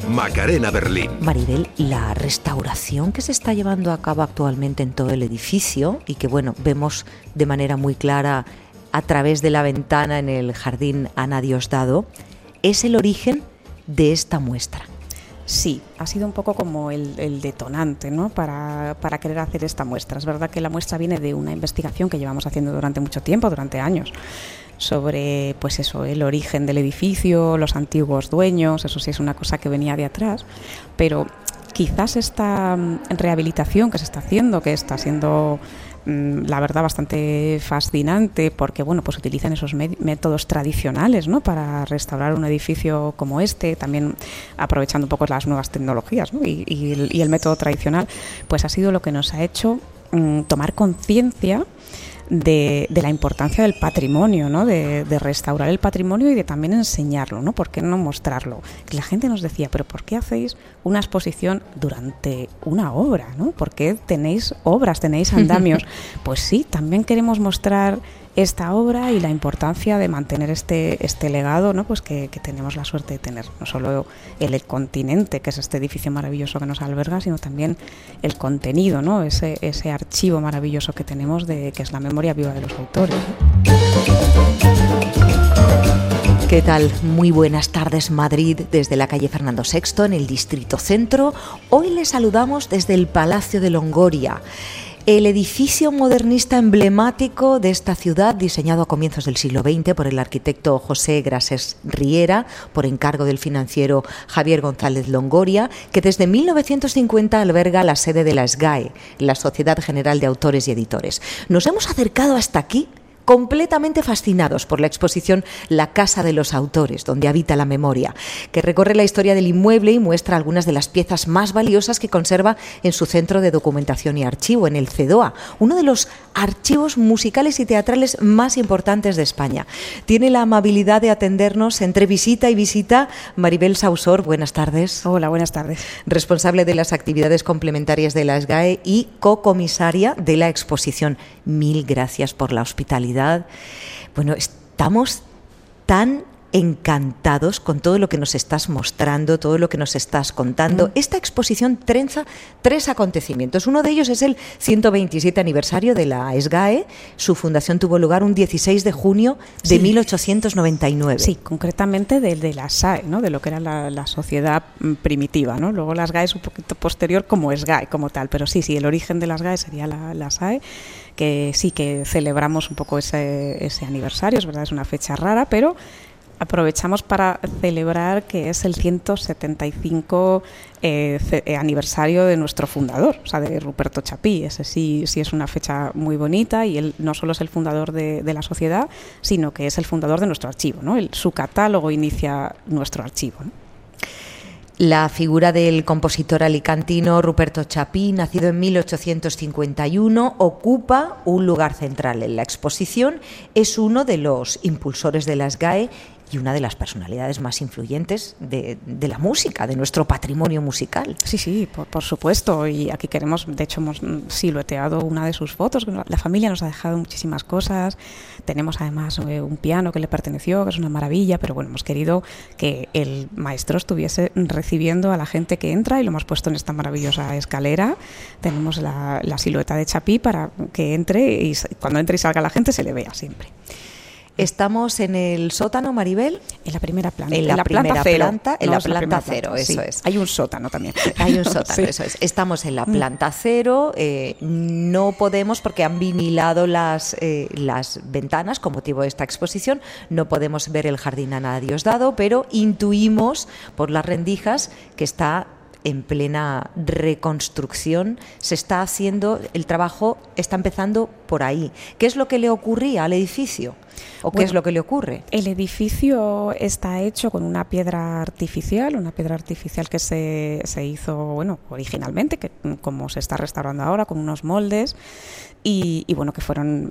Macarena Berlín. Maribel, la restauración que se está llevando a cabo actualmente en todo el edificio y que, bueno, vemos de manera muy clara a través de la ventana en el jardín Ana Diosdado, es el origen de esta muestra. Sí, ha sido un poco como el detonante, ¿no?, para querer hacer esta muestra. Es verdad que la muestra viene de una investigación que llevamos haciendo durante mucho tiempo, durante años, sobre, pues eso, el origen del edificio, los antiguos dueños. Eso sí es una cosa que venía de atrás, pero quizás esta rehabilitación que se está haciendo, que está siendo la verdad bastante fascinante, porque bueno, pues utilizan esos métodos tradicionales, ¿no?, para restaurar un edificio como este, también aprovechando un poco las nuevas tecnologías, ¿no?, y el método tradicional, pues ha sido lo que nos ha hecho tomar conciencia de la importancia del patrimonio, ¿no?, de restaurar el patrimonio y de también enseñarlo, ¿no? ¿Por qué no mostrarlo? La gente nos decía, pero ¿por qué hacéis una exposición durante una obra, ¿no? ¿Por qué tenéis obras, tenéis andamios? Pues sí, también queremos mostrar esta obra y la importancia de mantener este legado, ¿no?, pues que tenemos la suerte de tener, no solo el continente, que es este edificio maravilloso que nos alberga, sino también el contenido, ¿no?, ese archivo maravilloso que tenemos, que es la memoria viva de los autores, ¿no? ¿Qué tal? Muy buenas tardes, Madrid, desde la calle Fernando VI, en el Distrito Centro. Hoy les saludamos desde el Palacio de Longoria, el edificio modernista emblemático de esta ciudad, diseñado a comienzos del siglo XX por el arquitecto José Grases Riera, por encargo del financiero Javier González Longoria, que desde 1950 alberga la sede de la SGAE, la Sociedad General de Autores y Editores. Nos hemos acercado hasta aquí completamente fascinados por la exposición La Casa de los Autores, donde habita la memoria, que recorre la historia del inmueble y muestra algunas de las piezas más valiosas que conserva en su centro de documentación y archivo, en el CEDOA, uno de los archivos musicales y teatrales más importantes de España. Tiene la amabilidad de atendernos entre visita y visita Maribel Sausor. Buenas tardes. Hola, buenas tardes. Responsable de las actividades complementarias de la SGAE y cocomisaria de la exposición. Mil gracias por la hospitalidad. Bueno, estamos tan encantados con todo lo que nos estás mostrando, todo lo que nos estás contando. Esta exposición trenza tres acontecimientos. Uno de ellos es el 127 aniversario de la SGAE. Su fundación tuvo lugar un 16 de junio de 1899. Sí, concretamente de la SAE, ¿no?, de lo que era la sociedad primitiva, ¿no? Luego la SGAE es un poquito posterior como SGAE, como tal, pero sí, el origen de la SGAE sería la SAE, que sí que celebramos un poco ese aniversario. Es verdad, es una fecha rara, pero aprovechamos para celebrar que es el 175 aniversario de nuestro fundador, o sea, de Ruperto Chapí. Ese sí es una fecha muy bonita, y él no solo es el fundador de la sociedad, sino que es el fundador de nuestro archivo, ¿no? Su catálogo inicia nuestro archivo, ¿no? La figura del compositor alicantino Ruperto Chapí, nacido en 1851, ocupa un lugar central en la exposición. Es uno de los impulsores de la SGAE y una de las personalidades más influyentes de la música, de nuestro patrimonio musical. Sí, por supuesto. Y aquí queremos, de hecho, hemos silueteado una de sus fotos. La familia nos ha dejado muchísimas cosas. Tenemos además un piano que le perteneció, que es una maravilla, pero bueno, hemos querido que el maestro estuviese recibiendo a la gente que entra, y lo hemos puesto en esta maravillosa escalera. Tenemos la silueta de Chapí para que entre, y cuando entre y salga la gente se le vea siempre. Estamos en el sótano, Maribel. En la primera planta. En la primera planta, en la planta cero, eso sí. es. Hay un sótano también. Hay un sótano, sí. Eso es. Estamos en la planta cero. No podemos, porque han vinilado las ventanas con motivo de esta exposición, no podemos ver el jardín Ana Diosdado, pero intuimos por las rendijas que está en plena reconstrucción. Se está haciendo, el trabajo está empezando por ahí. ¿Qué es lo que le ocurría al edificio? ¿O qué es lo que le ocurre? El edificio está hecho con una piedra artificial que se hizo, bueno, originalmente, que como se está restaurando ahora, con unos moldes, y bueno, que fueron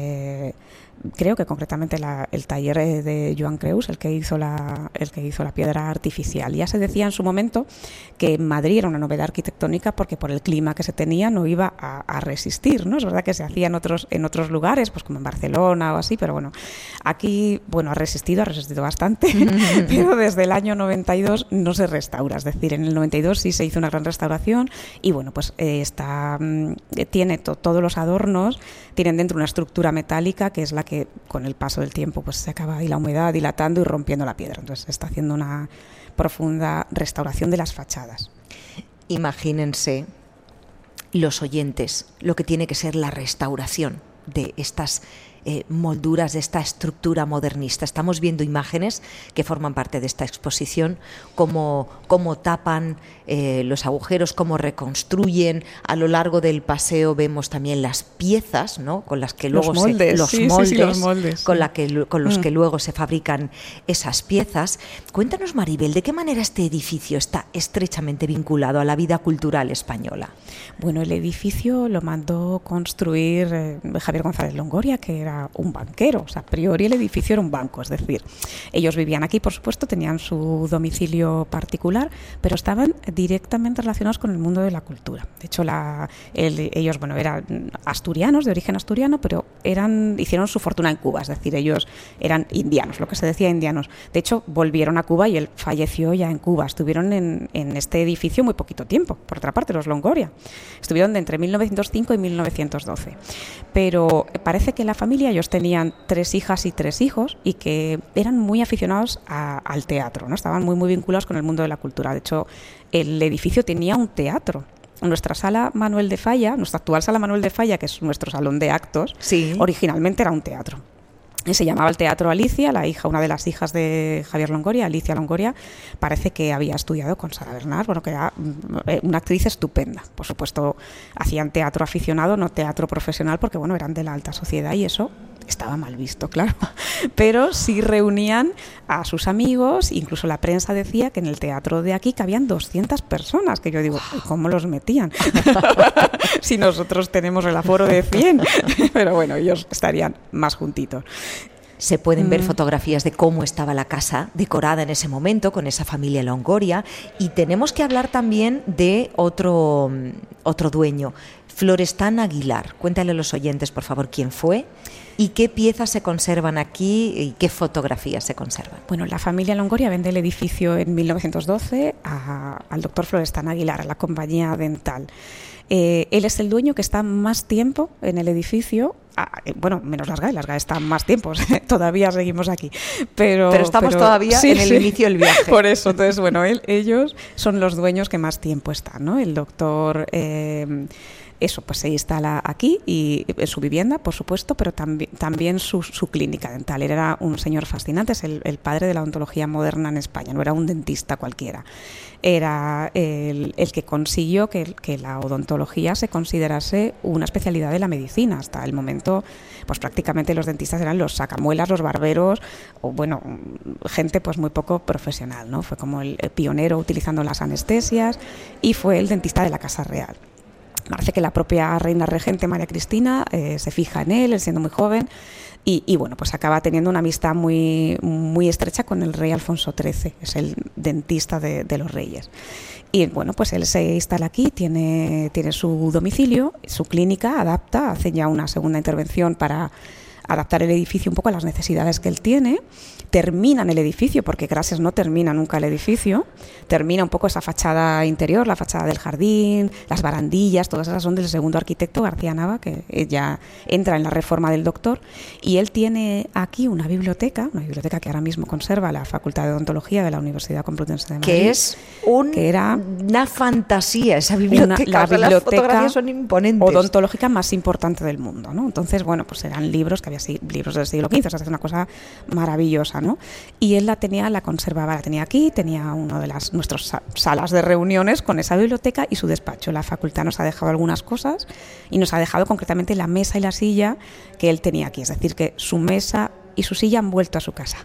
creo que concretamente el taller de Joan Creus, el que hizo la piedra artificial. Ya se decía en su momento que Madrid era una novedad arquitectónica porque por el clima que se tenía no iba a resistir, ¿no? Es verdad que se hacía en otros lugares, pues como en Barcelona o así, pero bueno, bueno, aquí, bueno, ha resistido bastante, pero desde el año 92 no se restaura, es decir, en el 92 sí se hizo una gran restauración y bueno, pues tiene todos los adornos, tienen dentro una estructura metálica que es la que con el paso del tiempo pues se acaba y la humedad dilatando y rompiendo la piedra, entonces se está haciendo una profunda restauración de las fachadas. Imagínense los oyentes lo que tiene que ser la restauración de estas molduras, de esta estructura modernista. Estamos viendo imágenes que forman parte de esta exposición, cómo tapan los agujeros, cómo reconstruyen. A lo largo del paseo vemos también las piezas, ¿no?, con las que luego los moldes con los que luego se fabrican esas piezas. Cuéntanos, Maribel, ¿de qué manera este edificio está estrechamente vinculado a la vida cultural española? Bueno, el edificio lo mandó construir Javier González Longoria, que era un banquero, o sea, a priori el edificio era un banco, es decir, ellos vivían aquí, por supuesto, tenían su domicilio particular, pero estaban directamente relacionados con el mundo de la cultura. De hecho, ellos, bueno, eran asturianos, de origen asturiano, pero hicieron su fortuna en Cuba, es decir, ellos eran indianos, lo que se decía indianos. De hecho, volvieron a Cuba y él falleció ya en Cuba. Estuvieron en este edificio muy poquito tiempo, por otra parte, los Longoria. Estuvieron de entre 1905 y 1912. Pero parece que la familia, ellos tenían 3 hijas y 3 hijos y que eran muy aficionados al teatro, ¿no? Estaban muy, muy vinculados con el mundo de la cultura. De hecho, el edificio tenía un teatro. Nuestra sala Manuel de Falla, nuestra actual sala Manuel de Falla, que es nuestro salón de actos, sí, originalmente era un teatro. Se llamaba el Teatro Alicia, una de las hijas de Javier Longoria, Alicia Longoria, parece que había estudiado con Sara Bernard, bueno, que era una actriz estupenda. Por supuesto, hacían teatro aficionado, no teatro profesional, porque bueno, eran de la alta sociedad y eso estaba mal visto, claro. Pero sí reunían a sus amigos, incluso la prensa decía que en el teatro de aquí cabían 200 personas, que yo digo, ¿cómo los metían? Si nosotros tenemos el aforo de 100, pero bueno, ellos estarían más juntitos. Se pueden ver fotografías de cómo estaba la casa decorada en ese momento con esa familia Longoria, y tenemos que hablar también de otro dueño, Florestán Aguilar. Cuéntale a los oyentes, por favor, quién fue y qué piezas se conservan aquí y qué fotografías se conservan. Bueno, la familia Longoria vende el edificio en 1912 al doctor Florestán Aguilar, a la compañía dental. Él es el dueño que está más tiempo en el edificio. Bueno, menos las GAE están más tiempos, todavía seguimos aquí. Pero estamos todavía en el inicio del viaje. Por eso, entonces, bueno, ellos son los dueños que más tiempo están, ¿no? El doctor... pues se instala aquí y en su vivienda, por supuesto, pero también su clínica dental. Él era un señor fascinante, es el padre de la odontología moderna en España, no era un dentista cualquiera. Era el que consiguió que la odontología se considerase una especialidad de la medicina. Hasta el momento, pues prácticamente los dentistas eran los sacamuelas, los barberos, o bueno, gente pues muy poco profesional, ¿no? Fue como el pionero utilizando las anestesias y fue el dentista de la Casa Real. Parece que la propia reina regente María Cristina se fija en él siendo muy joven y bueno, pues acaba teniendo una amistad muy, muy estrecha con el rey Alfonso XIII, es el dentista de los reyes. Y bueno, pues él se instala aquí, tiene su domicilio, su clínica, hace ya una segunda intervención para adaptar el edificio un poco a las necesidades que él tiene. Terminan el edificio, porque Grases no termina nunca el edificio, termina un poco esa fachada interior, la fachada del jardín, las barandillas, todas esas son del segundo arquitecto, García Nava, que ya entra en la reforma del doctor, y él tiene aquí una biblioteca que ahora mismo conserva la Facultad de Odontología de la Universidad Complutense de Madrid. Que es una fantasía esa biblioteca, las fotografías son imponentes. Odontológica más importante del mundo, ¿no? Entonces, bueno, pues eran libros que había libros del siglo XV, o sea, es una cosa maravillosa, ¿no? Y él la conservaba, la tenía aquí, tenía una de nuestras salas de reuniones con esa biblioteca y su despacho. La facultad nos ha dejado algunas cosas y nos ha dejado concretamente la mesa y la silla que él tenía aquí, es decir, que su mesa y su silla han vuelto a su casa.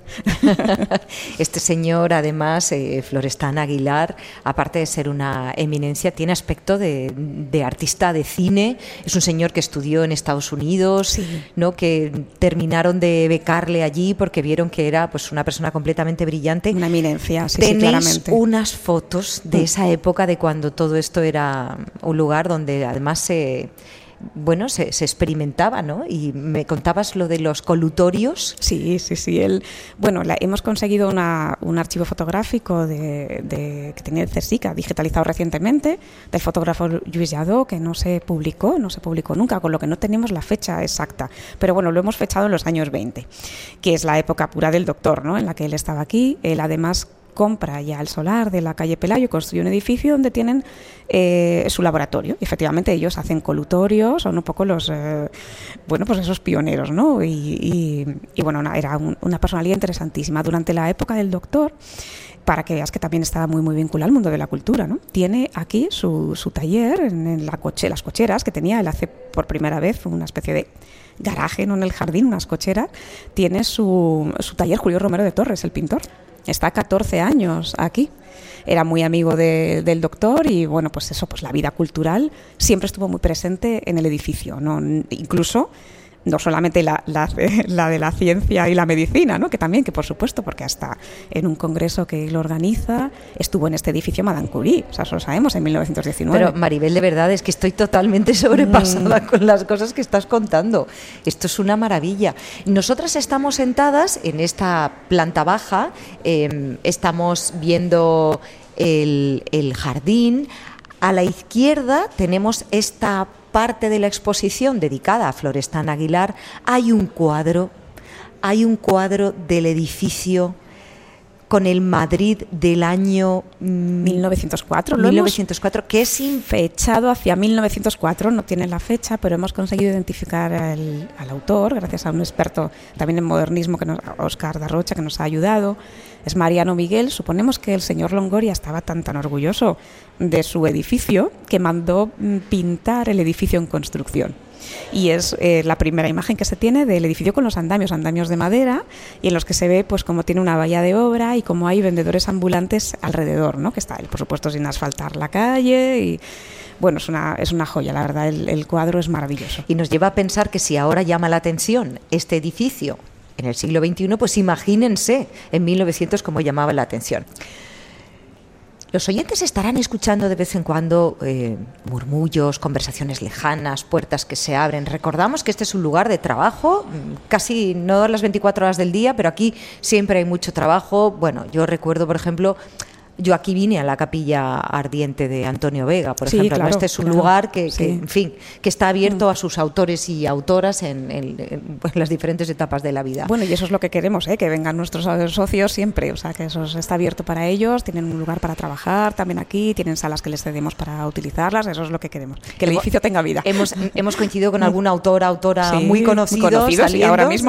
Este señor, además, Florestán Aguilar, aparte de ser una eminencia, tiene aspecto de artista de cine. Es un señor que estudió en Estados Unidos, sí, ¿no? Que terminaron de becarle allí porque vieron que era pues una persona completamente brillante. Una eminencia, sí, Tenéis claramente. Unas fotos de esa época, de cuando todo esto era un lugar donde además bueno, se experimentaba, ¿no? Y me contabas lo de los colutorios. Sí. Hemos conseguido un archivo fotográfico que tenía el CSIC, digitalizado recientemente, del fotógrafo Lluís Lladó, que no se publicó nunca, con lo que no tenemos la fecha exacta. Pero bueno, lo hemos fechado en los años 20, que es la época pura del doctor, ¿no? En la que él estaba aquí. Él además compra ya el solar de la calle Pelayo y construye un edificio donde tienen su laboratorio. Y efectivamente ellos hacen colutorios, son un poco los pues esos pioneros, ¿no? Y bueno, era una personalidad interesantísima. Durante la época del doctor, para que veas que también estaba muy muy vinculado al mundo de la cultura, ¿no? Tiene aquí su taller en las cocheras que tenía. Él hace por primera vez una especie de garaje, no en el jardín, unas cocheras. Tiene su taller Julio Romero de Torres, el pintor. Está 14 años aquí. Era muy amigo del doctor y bueno, pues eso, pues la vida cultural siempre estuvo muy presente en el edificio, ¿no? Incluso no solamente la de la ciencia y la medicina, ¿no? Que por supuesto, porque hasta en un congreso que él organiza estuvo en este edificio Madame Curie, o sea, eso lo sabemos, en 1919. Pero Maribel, de verdad, es que estoy totalmente sobrepasada con las cosas que estás contando. Esto es una maravilla. Nosotras estamos sentadas en esta planta baja, estamos viendo el jardín. A la izquierda tenemos esta parte de la exposición dedicada a Florestan Aguilar. Hay un cuadro del edificio con el Madrid del año 1904. 1904, que es fechado hacia 1904, no tiene la fecha, pero hemos conseguido identificar al autor gracias a un experto también en modernismo, Óscar Darrocha, que nos ha ayudado. Es Mariano Miguel. Suponemos que el señor Longoria estaba tan orgulloso de su edificio que mandó pintar el edificio en construcción. Y es la primera imagen que se tiene del edificio con los andamios de madera, y en los que se ve pues como tiene una valla de obra y como hay vendedores ambulantes alrededor, ¿no? Que está él, por supuesto, sin asfaltar la calle y bueno, es una joya, la verdad, el cuadro es maravilloso. Y nos lleva a pensar que si ahora llama la atención este edificio en el siglo XXI, pues imagínense en 1900 cómo llamaba la atención. Los oyentes estarán escuchando de vez en cuando murmullos, conversaciones lejanas, puertas que se abren. Recordamos que este es un lugar de trabajo, casi no las 24 horas del día, pero aquí siempre hay mucho trabajo. Bueno, yo recuerdo, por ejemplo, yo aquí vine a la Capilla Ardiente de Antonio Vega, por ejemplo. Claro, este es un lugar que, en fin, que está abierto a sus autores y autoras en las diferentes etapas de la vida. Bueno, y eso es lo que queremos, que vengan nuestros socios siempre, o sea, que eso está abierto para ellos, tienen un lugar para trabajar también aquí, tienen salas que les cedemos para utilizarlas, eso es lo que queremos, que el edificio tenga vida. Hemos coincidido con algún autora muy conocidos y ahora mismo.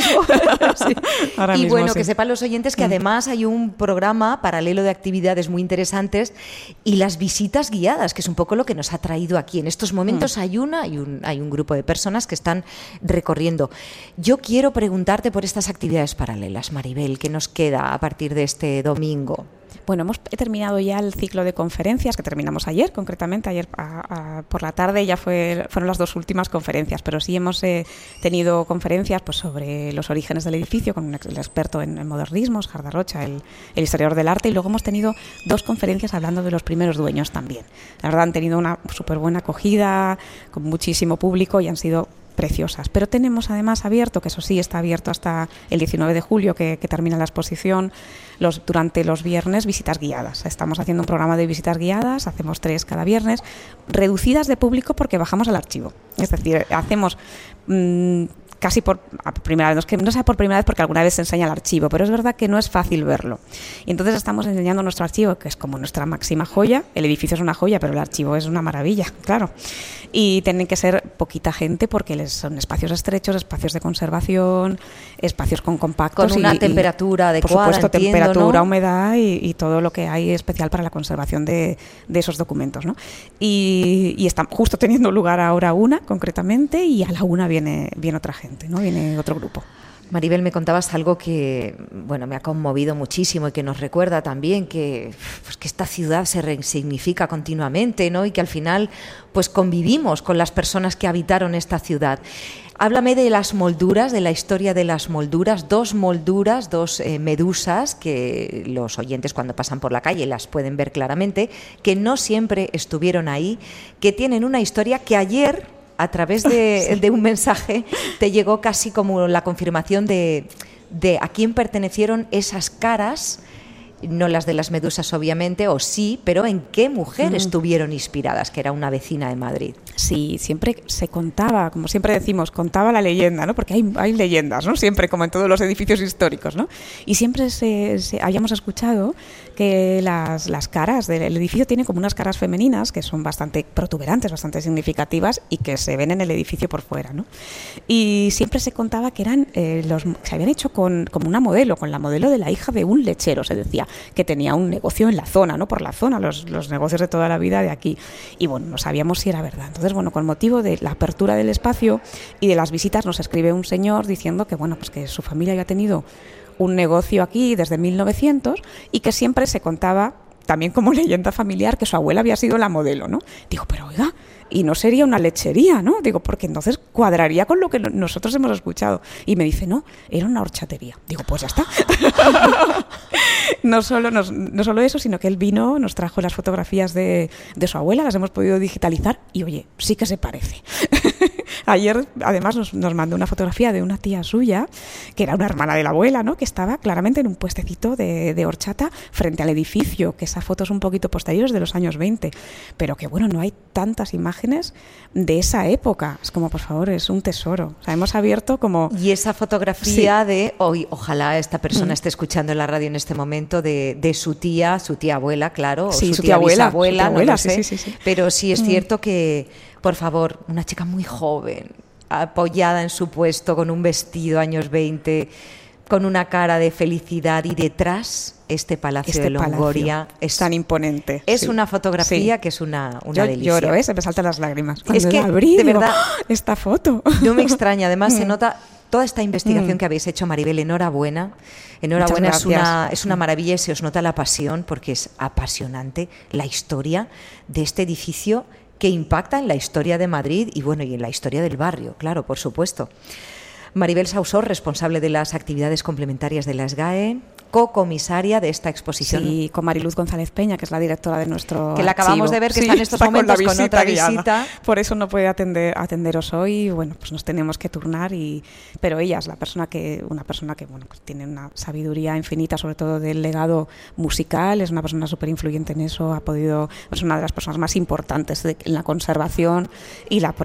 Sí. Ahora y mismo, bueno, que sepan los oyentes que además hay un programa paralelo de actividades muy interesantes y las visitas guiadas, que es un poco lo que nos ha traído aquí. En estos momentos hay un grupo de personas que están recorriendo. Yo quiero preguntarte por estas actividades paralelas, Maribel, ¿qué nos queda a partir de este domingo? Bueno, hemos terminado ya el ciclo de conferencias que terminamos ayer, concretamente ayer por la tarde ya fueron las dos últimas conferencias, pero sí hemos tenido conferencias pues sobre los orígenes del edificio con el experto en modernismo, Óscar Darrocha, el historiador del arte, y luego hemos tenido dos conferencias hablando de los primeros dueños también. La verdad han tenido una súper buena acogida, con muchísimo público y han sido preciosas, pero tenemos además abierto, que eso sí está abierto hasta el 19 de julio que termina la exposición, durante los viernes visitas guiadas. Estamos haciendo un programa de visitas guiadas, hacemos 3 cada viernes, reducidas de público porque bajamos al archivo, es decir, hacemos casi por primera vez, no sea por primera vez porque alguna vez se enseña el archivo, pero es verdad que no es fácil verlo. Y entonces estamos enseñando nuestro archivo, que es como nuestra máxima joya. El edificio es una joya, pero el archivo es una maravilla, claro. Y tienen que ser poquita gente porque son espacios estrechos, espacios de conservación, espacios compactos. Con una temperatura adecuada, por supuesto, temperatura, ¿no? Humedad y todo lo que hay especial para la conservación de esos documentos, ¿no? Y están justo teniendo lugar ahora una, concretamente, y a la una viene otra gente, ¿no? Viene otro grupo. Maribel, me contabas algo que me ha conmovido muchísimo y que nos recuerda también que esta ciudad se resignifica continuamente, ¿no? Y que al final pues convivimos con las personas que habitaron esta ciudad. Háblame de las molduras, de la historia de las molduras, dos medusas que los oyentes cuando pasan por la calle las pueden ver claramente, que no siempre estuvieron ahí, que tienen una historia que ayer a través de un mensaje, te llegó casi como la confirmación de a quién pertenecieron esas caras, no las de las medusas obviamente, o sí, pero en qué mujer estuvieron inspiradas, que era una vecina de Madrid. Sí, siempre se contaba, como siempre decimos, contaba la leyenda, ¿no? Porque hay leyendas, ¿no? Siempre, como en todos los edificios históricos, ¿no? Y siempre habíamos escuchado que las caras del edificio tienen como unas caras femeninas que son bastante protuberantes, bastante significativas y que se ven en el edificio por fuera, ¿no? Y siempre se contaba que eran se habían hecho como una modelo, con la modelo de la hija de un lechero, se decía, que tenía un negocio en la zona, ¿no? Por la zona, los negocios de toda la vida de aquí. Y bueno, no sabíamos si era verdad. Entonces, bueno, con motivo de la apertura del espacio y de las visitas nos escribe un señor diciendo que, bueno, pues que su familia había tenido un negocio aquí desde 1900 y que siempre se contaba, también como leyenda familiar, que su abuela había sido la modelo, ¿no? Digo, pero oiga, y no sería una lechería, ¿no? Digo, porque entonces cuadraría con lo que nosotros hemos escuchado. Y me dice, no, era una horchatería. Digo, pues ya está. No solo eso, sino que él vino, nos trajo las fotografías de su abuela, las hemos podido digitalizar y, oye, sí que se parece. Ayer, además, nos mandó una fotografía de una tía suya, que era una hermana de la abuela, ¿no? Que estaba claramente en un puestecito de horchata frente al edificio, que esa foto es un poquito posterior, de los años 20. Pero que, bueno, no hay tantas imágenes de esa época. Es como, por favor, es un tesoro. O sea, hemos abierto como... Y esa fotografía de hoy, ojalá esta persona esté escuchando en la radio en este momento, de su tía abuela, claro, sí, o su tía bisabuela, no lo sé. Sí. Pero sí es cierto que, por favor, una chica muy joven, apoyada en su puesto, con un vestido años 20, con una cara de felicidad y detrás este Palacio de Longoria es tan imponente. Es una fotografía que es una Yo delicia. Lloro, se me saltan las lágrimas. Cuando es que, abrí, de verdad, esta foto. No me extraña, además se nota toda esta investigación que habéis hecho, Maribel, enhorabuena. Enhorabuena, es una maravilla y se os nota la pasión, porque es apasionante la historia de este edificio que impacta en la historia de Madrid y bueno, y en la historia del barrio, claro, por supuesto. Maribel Sausó, responsable de las actividades complementarias de la SGAE, co-comisaria de esta exposición. Sí, con Mariluz González Peña, que es la directora de nuestro que la acabamos archivo. de ver, que está en estos momentos con otra visita. Por eso no puede atenderos hoy. Bueno, pues nos tenemos que turnar. Pero ella es una persona que bueno, pues tiene una sabiduría infinita, sobre todo del legado musical. Es una persona súper influyente en eso. Es una de las personas más importantes en la conservación y la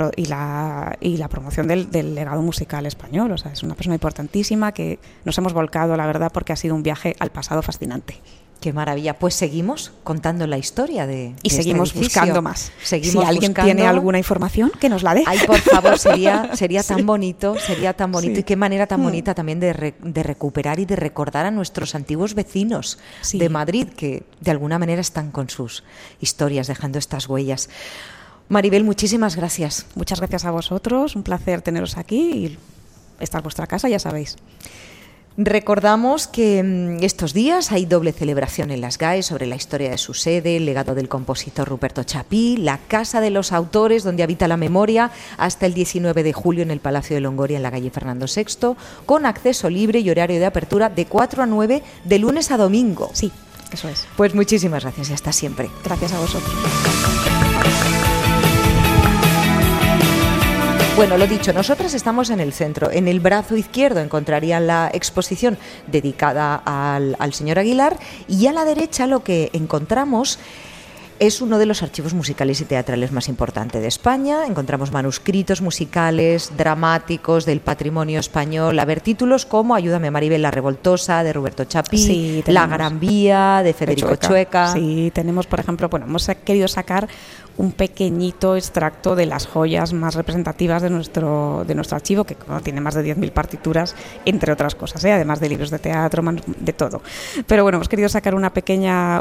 promoción del legado musical español. O sea, es una persona importantísima que nos hemos volcado, la verdad, porque ha sido un viaje al pasado fascinante. Qué maravilla. Pues seguimos contando la historia de y seguimos este edificio. Buscando más. Seguimos si alguien tiene alguna información, que nos la dé. Ay, por favor, sería tan bonito, sí. Y qué manera tan bonita también de recuperar y de recordar a nuestros antiguos vecinos de Madrid, que de alguna manera están con sus historias, dejando estas huellas. Maribel, muchísimas gracias. Muchas gracias a vosotros, un placer teneros aquí y esta es vuestra casa, ya sabéis. Recordamos que estos días hay doble celebración en las SGAE sobre la historia de su sede, el legado del compositor Ruperto Chapí, la Casa de los Autores, donde habita la memoria, hasta el 19 de julio en el Palacio de Longoria, en la calle Fernando VI, con acceso libre y horario de apertura de 4 a 9, de lunes a domingo. Sí, eso es. Pues muchísimas gracias y hasta siempre. Gracias a vosotros. Bueno, lo dicho, nosotras estamos en el centro. En el brazo izquierdo encontrarían la exposición dedicada al señor Aguilar y a la derecha lo que encontramos es uno de los archivos musicales y teatrales más importantes de España. Encontramos manuscritos musicales, dramáticos del patrimonio español. A ver, títulos como Ayúdame Maribel, La Revoltosa, de Roberto Chapí, La Gran Vía, de Federico Chueca. Sí, tenemos, por ejemplo, hemos querido sacar un pequeñito extracto de las joyas más representativas de nuestro archivo, que tiene más de 10.000 partituras, entre otras cosas, además de libros de teatro, de todo. Pero bueno, hemos querido sacar unas pequeñas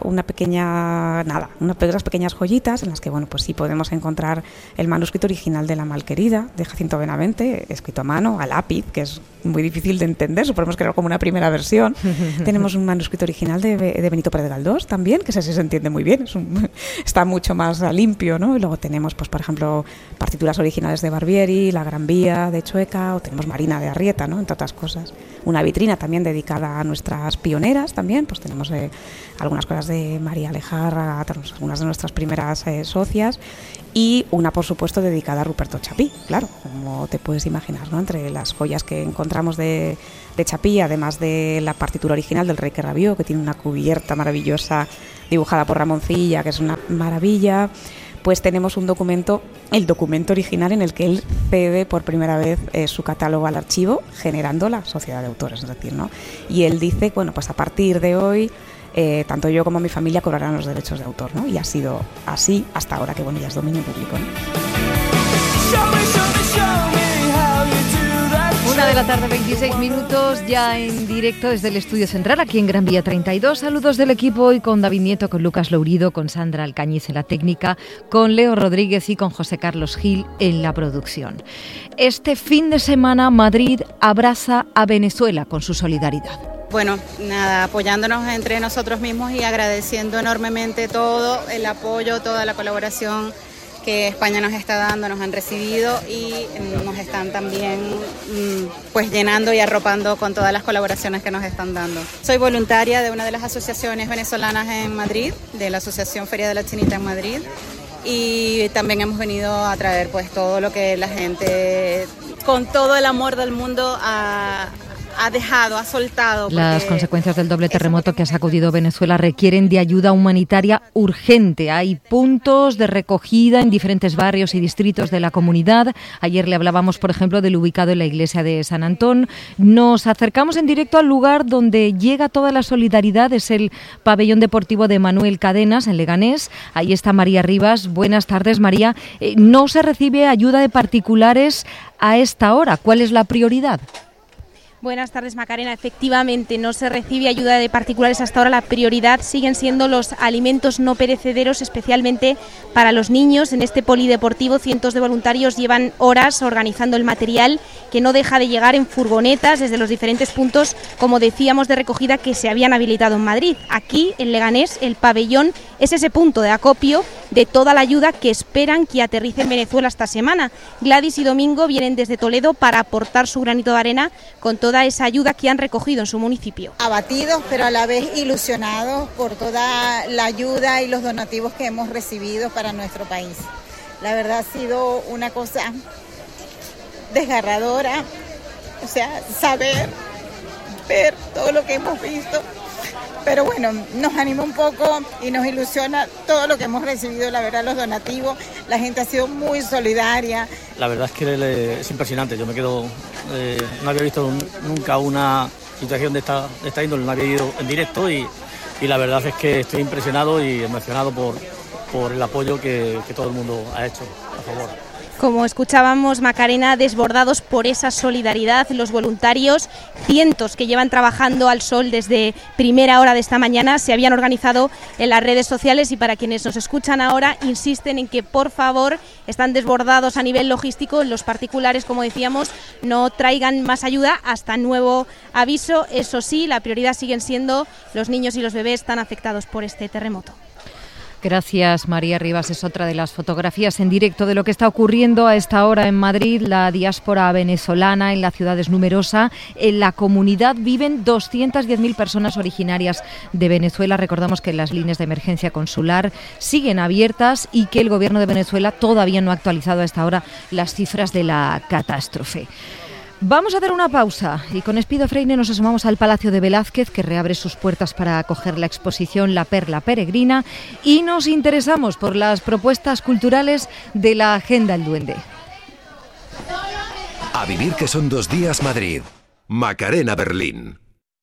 joyitas en las que, bueno, pues sí podemos encontrar el manuscrito original de La Malquerida, de Jacinto Benavente, escrito a mano, a lápiz, que es muy difícil de entender, suponemos que era como una primera versión. Tenemos un manuscrito original de Benito Pérez Galdós también, que ese sí se entiende muy bien, está mucho más limpio, ¿no? Y luego tenemos, pues por ejemplo, partituras originales de Barbieri, La Gran Vía de Chueca, o tenemos Marina de Arrieta, ¿no? Entre otras cosas. Una vitrina también dedicada a nuestras pioneras también, pues tenemos algunas cosas de María Alejarra, algunas de nuestras primeras socias. y una, por supuesto, dedicada a Ruperto Chapí, claro, como te puedes imaginar, ¿no? Entre las joyas que encontramos de Chapí, además de la partitura original del Rey que rabió, que tiene una cubierta maravillosa dibujada por Ramoncilla, que es una maravilla, pues tenemos un documento, el documento original en el que él cede por primera vez su catálogo al archivo, generando la sociedad de autores, es decir, ¿no? Y él dice, bueno, pues a partir de hoy, tanto yo como mi familia cobrarán los derechos de autor, ¿no? Y ha sido así hasta ahora, que bueno, ya es dominio público, ¿no? 1:26 p.m, ya en directo desde el Estudio Central, aquí en Gran Vía 32. Saludos del equipo hoy con David Nieto, con Lucas Lourido, con Sandra Alcañiz en la técnica, con Leo Rodríguez y con José Carlos Gil en la producción. Este fin de semana Madrid abraza a Venezuela con su solidaridad. Bueno, nada, apoyándonos entre nosotros mismos y agradeciendo enormemente todo el apoyo, toda la colaboración que España nos está dando, nos han recibido y nos están también pues llenando y arropando con todas las colaboraciones que nos están dando. Soy voluntaria de una de las asociaciones venezolanas en Madrid, de la Asociación Feria de la Chinita en Madrid, y también hemos venido a traer pues todo lo que la gente, con todo el amor del mundo, ha dejado, ha soltado. Las consecuencias del doble terremoto que ha sacudido Venezuela requieren de ayuda humanitaria urgente. Hay puntos de recogida en diferentes barrios y distritos de la comunidad. Ayer le hablábamos, por ejemplo, del ubicado en la iglesia de San Antón. Nos acercamos en directo al lugar donde llega toda la solidaridad. Es el pabellón deportivo de Manuel Cadenas, en Leganés. Ahí está María Rivas. Buenas tardes, María. No se recibe ayuda de particulares a esta hora. ¿Cuál es la prioridad? Buenas tardes, Macarena. Efectivamente, no se recibe ayuda de particulares hasta ahora. La prioridad siguen siendo los alimentos no perecederos, especialmente para los niños. En este polideportivo, cientos de voluntarios llevan horas organizando el material que no deja de llegar en furgonetas desde los diferentes puntos, como decíamos, de recogida que se habían habilitado en Madrid. Aquí, en Leganés, el pabellón es ese punto de acopio de toda la ayuda que esperan que aterrice en Venezuela esta semana. Gladys y Domingo vienen desde Toledo para aportar su granito de arena con toda esa ayuda que han recogido en su municipio. Abatidos, pero a la vez ilusionados por toda la ayuda y los donativos que hemos recibido para nuestro país. La verdad ha sido una cosa desgarradora, o sea, ver todo lo que hemos visto. Pero bueno, nos anima un poco y nos ilusiona todo lo que hemos recibido, la verdad, los donativos. La gente ha sido muy solidaria. La verdad es que es impresionante. Yo me quedo, no había visto nunca una situación de esta índole, no había ido en directo y la verdad es que estoy impresionado y emocionado por el apoyo que todo el mundo ha hecho a favor. Como escuchábamos, Macarena, desbordados por esa solidaridad, los voluntarios, cientos que llevan trabajando al sol desde primera hora de esta mañana, se habían organizado en las redes sociales y para quienes nos escuchan ahora, insisten en que, por favor, están desbordados a nivel logístico. Los particulares, como decíamos, no traigan más ayuda hasta nuevo aviso. Eso sí, la prioridad siguen siendo los niños y los bebés tan afectados por este terremoto. Gracias, María Rivas. Es otra de las fotografías en directo de lo que está ocurriendo a esta hora en Madrid. La diáspora venezolana en la ciudad es numerosa. En la comunidad viven 210.000 personas originarias de Venezuela. Recordamos que las líneas de emergencia consular siguen abiertas y que el gobierno de Venezuela todavía no ha actualizado a esta hora las cifras de la catástrofe. Vamos a hacer una pausa y con Espido Freire nos asomamos al Palacio de Velázquez, que reabre sus puertas para acoger la exposición La Perla Peregrina, y nos interesamos por las propuestas culturales de la Agenda El Duende. A vivir que son 2 días Madrid. Macarena Berlín.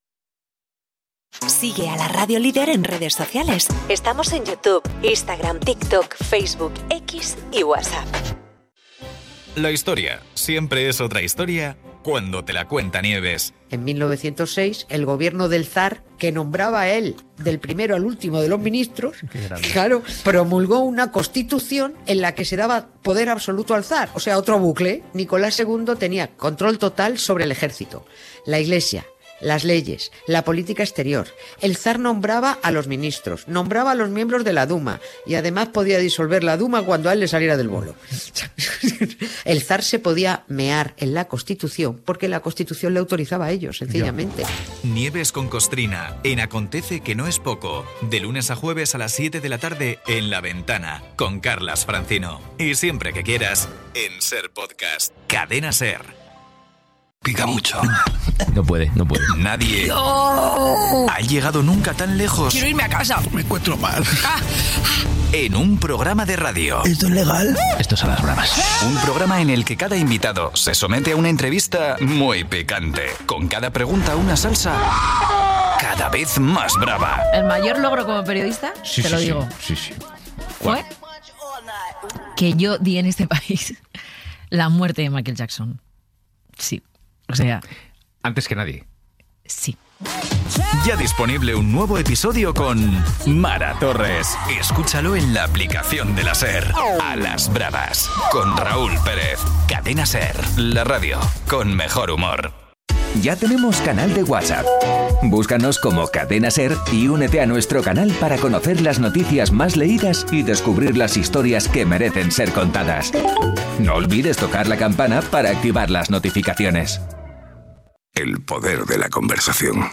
Sigue a la Radio Líder en redes sociales. Estamos en YouTube, Instagram, TikTok, Facebook, X y WhatsApp. La historia siempre es otra historia cuando te la cuenta Nieves. En 1906, el gobierno del zar, que nombraba a él del primero al último de los ministros, claro, promulgó una constitución en la que se daba poder absoluto al zar. O sea, otro bucle. Nicolás II tenía control total sobre el ejército, la iglesia, las leyes, la política exterior. El zar nombraba a los ministros, nombraba a los miembros de la Duma y además podía disolver la Duma cuando a él le saliera del bolo. El zar se podía mear en la Constitución porque la Constitución le autorizaba a ello, sencillamente. Nieves con Costrina, en Acontece que no es poco, de lunes a jueves a las 7 de la tarde en La Ventana, con Carlas Francino. Y siempre que quieras, en Ser Podcast. Cadena Ser. Pica mucho. No puede. Nadie ha llegado nunca tan lejos. Quiero irme a casa. Me encuentro mal. En un programa de radio. ¿Esto es legal? Esto es a las bravas. Un programa en el que cada invitado se somete a una entrevista muy picante. Con cada pregunta una salsa cada vez más brava. El mayor logro como periodista, te lo digo. Sí. Fue que yo di en este país la muerte de Michael Jackson. Sí. O sea... Antes que nadie. Sí. Ya disponible un nuevo episodio con Mara Torres. Escúchalo en la aplicación de la SER. A las bravas. Con Raúl Pérez. Cadena SER. La radio con mejor humor. Ya tenemos canal de WhatsApp. Búscanos como Cadena Ser y únete a nuestro canal para conocer las noticias más leídas y descubrir las historias que merecen ser contadas. No olvides tocar la campana para activar las notificaciones. El poder de la conversación.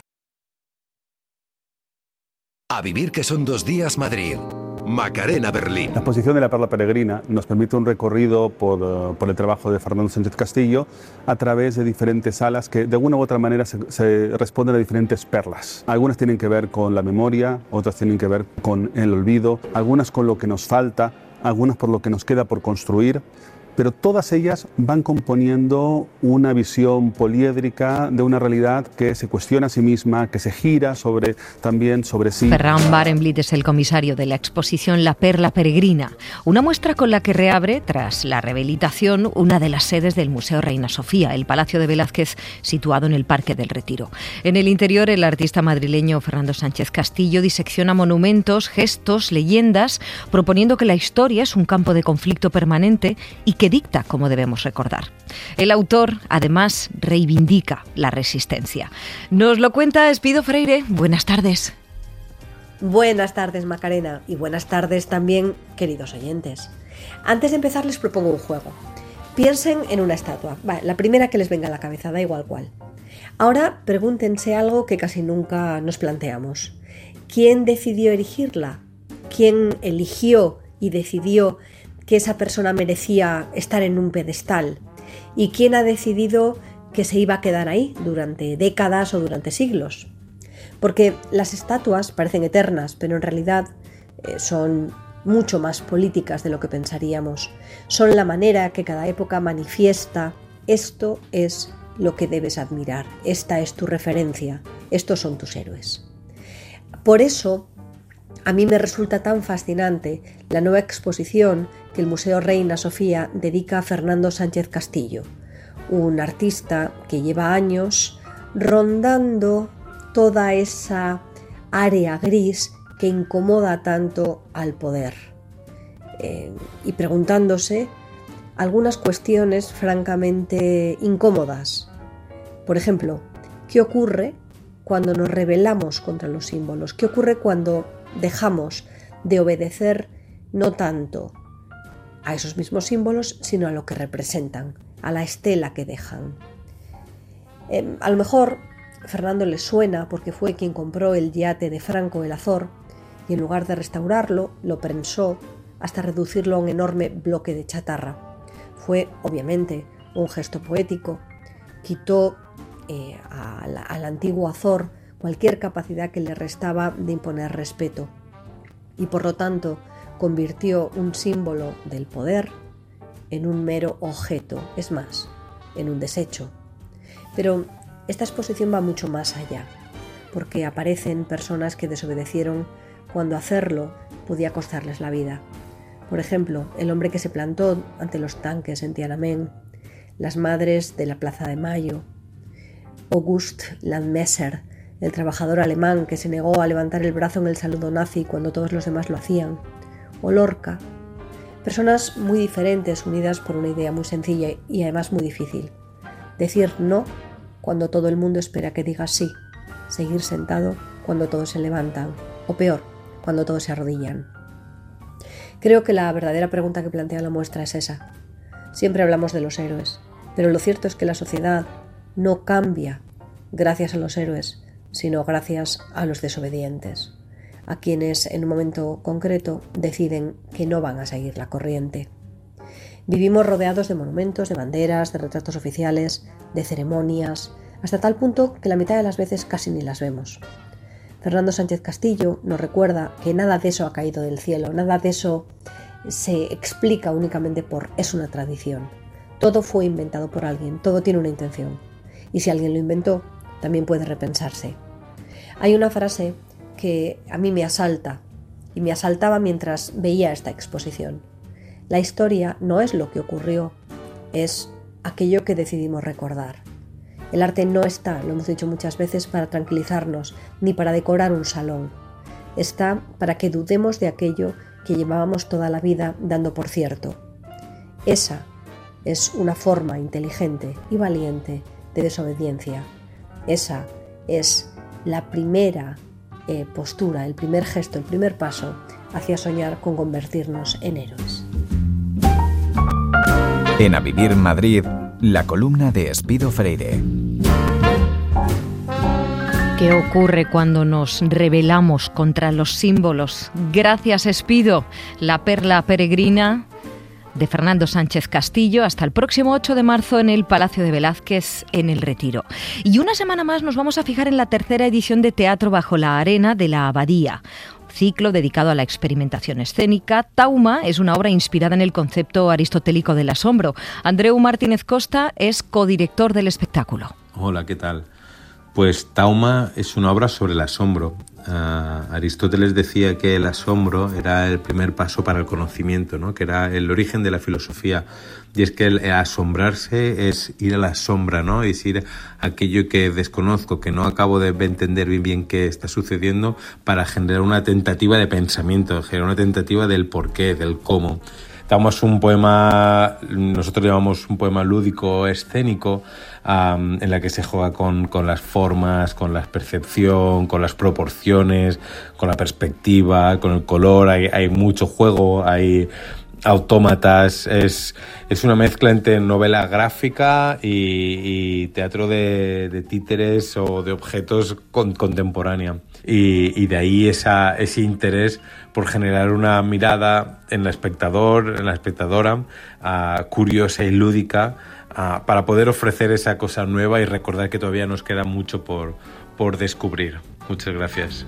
A vivir que son 2 días Madrid. Macarena Berlín. La exposición de la Perla Peregrina nos permite un recorrido por el trabajo de Fernando Sánchez Castillo a través de diferentes salas que de alguna u otra manera se responden a diferentes perlas. Algunas tienen que ver con la memoria, otras tienen que ver con el olvido, algunas con lo que nos falta, algunas por lo que nos queda por construir. Pero todas ellas van componiendo una visión poliédrica de una realidad que se cuestiona a sí misma, que se gira también sobre sí. Ferran Barenblit es el comisario de la exposición La Perla Peregrina, una muestra con la que reabre, tras la rehabilitación, una de las sedes del Museo Reina Sofía, el Palacio de Velázquez, situado en el Parque del Retiro. En el interior, el artista madrileño Fernando Sánchez Castillo disecciona monumentos, gestos, leyendas, proponiendo que la historia es un campo de conflicto permanente y que dicta cómo debemos recordar. El autor, además, reivindica la resistencia. Nos lo cuenta Espido Freire. Buenas tardes. Buenas tardes, Macarena, y buenas tardes también, queridos oyentes. Antes de empezar, les propongo un juego. Piensen en una estatua. Vale, la primera que les venga a la cabeza, da igual cuál. Ahora pregúntense algo que casi nunca nos planteamos. ¿Quién decidió erigirla? ¿Quién eligió y decidió que esa persona merecía estar en un pedestal? ¿Y quién ha decidido que se iba a quedar ahí durante décadas o durante siglos? Porque las estatuas parecen eternas, pero en realidad son mucho más políticas de lo que pensaríamos. Son la manera que cada época manifiesta: esto es lo que debes admirar, esta es tu referencia, estos son tus héroes. Por eso, a mí me resulta tan fascinante la nueva exposición que el Museo Reina Sofía dedica a Fernando Sánchez Castillo, un artista que lleva años rondando toda esa área gris que incomoda tanto al poder y preguntándose algunas cuestiones francamente incómodas. Por ejemplo, ¿qué ocurre cuando nos rebelamos contra los símbolos? ¿Qué ocurre cuando dejamos de obedecer no tanto a esos mismos símbolos, sino a lo que representan, a la estela que dejan? A lo mejor Fernando le suena porque fue quien compró el yate de Franco el Azor y en lugar de restaurarlo, lo prensó hasta reducirlo a un enorme bloque de chatarra. Fue, obviamente, un gesto poético. Quitó al antiguo Azor cualquier capacidad que le restaba de imponer respeto y, por lo tanto, convirtió un símbolo del poder en un mero objeto, es más, en un desecho. Pero esta exposición va mucho más allá, porque aparecen personas que desobedecieron cuando hacerlo podía costarles la vida. Por ejemplo, el hombre que se plantó ante los tanques en Tiananmen, las madres de la Plaza de Mayo, August Landmesser, el trabajador alemán que se negó a levantar el brazo en el saludo nazi cuando todos los demás lo hacían, o Lorca. Personas muy diferentes unidas por una idea muy sencilla y además muy difícil: decir no cuando todo el mundo espera que digas sí, seguir sentado cuando todos se levantan, o peor, cuando todos se arrodillan. Creo que la verdadera pregunta que plantea la muestra es esa. Siempre hablamos de los héroes, pero lo cierto es que la sociedad no cambia gracias a los héroes, sino gracias a los desobedientes, a quienes en un momento concreto deciden que no van a seguir la corriente. Vivimos rodeados de monumentos, de banderas, de retratos oficiales, de ceremonias, hasta tal punto que la mitad de las veces casi ni las vemos. Fernando Sánchez Castillo nos recuerda que nada de eso ha caído del cielo, nada de eso se explica únicamente por es una tradición. Todo fue inventado por alguien, todo tiene una intención. Y si alguien lo inventó, también puede repensarse. Hay una frase que a mí me asalta, y me asaltaba mientras veía esta exposición. La historia no es lo que ocurrió, es aquello que decidimos recordar. El arte no está, lo hemos dicho muchas veces, para tranquilizarnos, ni para decorar un salón. Está para que dudemos de aquello que llevábamos toda la vida dando por cierto. Esa es una forma inteligente y valiente de desobediencia. Esa es la primera postura, el primer gesto, el primer paso hacia soñar con convertirnos en héroes. En A Vivir Madrid, la columna de Espido Freire. ¿Qué ocurre cuando nos rebelamos contra los símbolos? Gracias, Espido. La perla peregrina de Fernando Sánchez Castillo hasta el próximo 8 de marzo en el Palacio de Velázquez en El Retiro. Y una semana más nos vamos a fijar en la tercera edición de Teatro bajo la arena de la Abadía. Ciclo dedicado a la experimentación escénica. Tauma es una obra inspirada en el concepto aristotélico del asombro. Andreu Martínez Costa es codirector del espectáculo. Hola, ¿qué tal? Pues Tauma es una obra sobre el asombro. Aristóteles decía que el asombro era el primer paso para el conocimiento, ¿no? Que era el origen de la filosofía. Y es que el asombrarse es ir a la sombra, ¿no? Es ir a aquello que desconozco, que no acabo de entender bien qué está sucediendo, para generar una tentativa de pensamiento, generar una tentativa del porqué, del cómo. Tauma es un poema, nosotros llamamos un poema lúdico escénico, en la que se juega con las formas, con la percepción, con las proporciones, con la perspectiva, con el color. Hay mucho juego, hay autómatas. Es una mezcla entre novela gráfica y teatro de títeres o de objetos contemporánea. Y de ahí ese interés por generar una mirada en el espectador, en la espectadora, curiosa y lúdica, para poder ofrecer esa cosa nueva y recordar que todavía nos queda mucho por descubrir. Muchas gracias.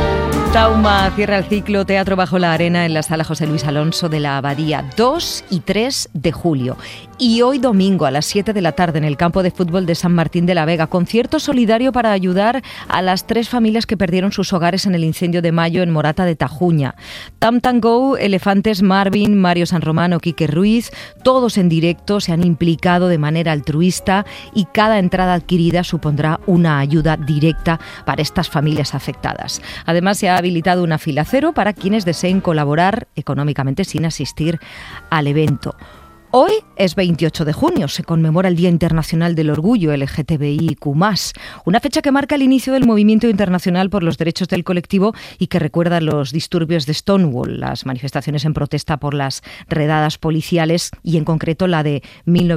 Tauma cierra el ciclo Teatro bajo la arena en la Sala José Luis Alonso de la Abadía, 2 y 3 de julio. Y hoy domingo a las 7 de la tarde en el campo de fútbol de San Martín de la Vega, concierto solidario para ayudar a las 3 familias que perdieron sus hogares en el incendio de mayo en Morata de Tajuña. Tam Tam Go, Elefantes, Marvin, Mario San Romano, Quique Ruiz, todos en directo se han implicado de manera altruista y cada entrada adquirida supondrá una ayuda directa para estas familias afectadas. Además, se ha habilitado una fila cero para quienes deseen colaborar económicamente sin asistir al evento. Hoy es 28 de junio, se conmemora el Día Internacional del Orgullo LGTBIQ+, una fecha que marca el inicio del movimiento internacional por los derechos del colectivo y que recuerda los disturbios de Stonewall, las manifestaciones en protesta por las redadas policiales y en concreto la de